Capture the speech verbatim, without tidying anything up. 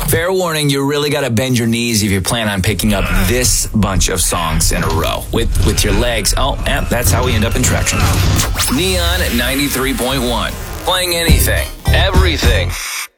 Fair warning, you really got to bend your knees if you plan on picking up this bunch of songs in a row. With with your legs, oh, yeah, that's how we end up in traction. Neon at ninety-three point one. Playing anything, everything.